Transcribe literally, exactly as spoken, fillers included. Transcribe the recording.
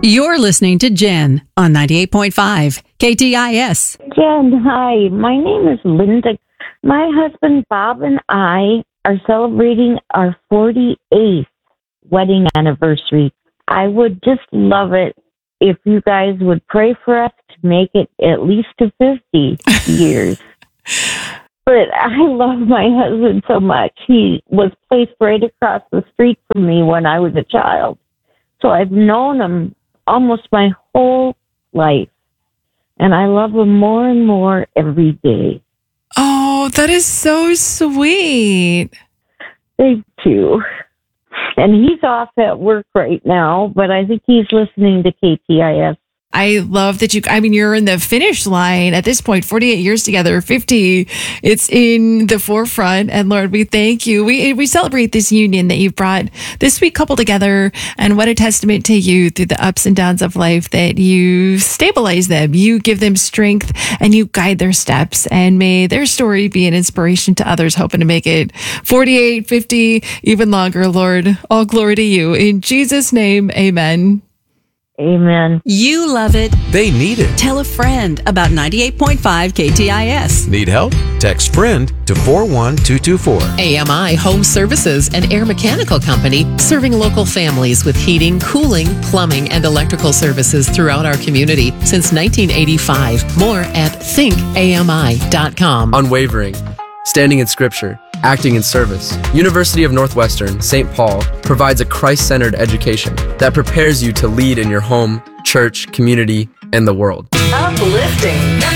You're listening to Jen on ninety-eight point five K T I S. Jen, hi. My name is Linda. My husband Bob and I are celebrating our forty-eighth wedding anniversary. I would just love it if you guys would pray for us to make it at least to fifty years. But I love my husband so much. He was placed right across the street from me when I was a child. So I've known him almost my whole life. And I love him more and more every day. Oh, that is so sweet. Thank you. And he's off at work right now, but I think he's listening to K T I S. I love that you, I mean, you're in the finish line at this point, forty-eight years together, fifty. It's in the forefront. And Lord, we thank you. We we celebrate this union that you've brought this sweet couple together. And what a testament to you through the ups and downs of life that you stabilize them. You give them strength and you guide their steps. And may their story be an inspiration to others hoping to make it forty-eight, fifty, even longer, Lord. All glory to you. In Jesus' name, amen. Amen. You love it. They need it. Tell a friend about ninety-eight point five K T I S. Need help? Text FRIEND to four one two two four. A M I Home Services, an air mechanical company serving local families with heating, cooling, plumbing, and electrical services throughout our community since nineteen eighty-five. More at think A M I dot com. Unwavering, standing in Scripture, acting in service. University of Northwestern, Saint Paul provides a Christ-centered education that prepares you to lead in your home, church, community, and the world. Uplifting.